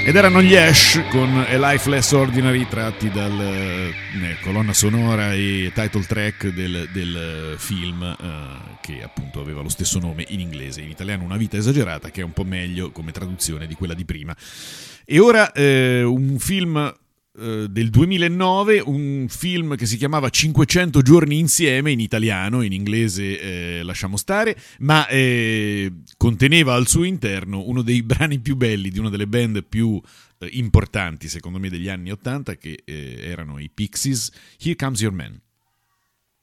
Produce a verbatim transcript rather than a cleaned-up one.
Ed erano gli Ash con A Life Less Ordinary, tratti dal eh, colonna sonora e title track del, del film eh, che appunto aveva lo stesso nome in inglese, in italiano Una vita esagerata, che è un po' meglio come traduzione di quella di prima. E ora eh, un film del duemilanove, un film che si chiamava cinquecento giorni insieme, in italiano, in inglese eh, lasciamo stare, ma eh, conteneva al suo interno uno dei brani più belli di una delle band più eh, importanti secondo me degli anni ottanta, che eh, erano i Pixies. Here Comes Your Man.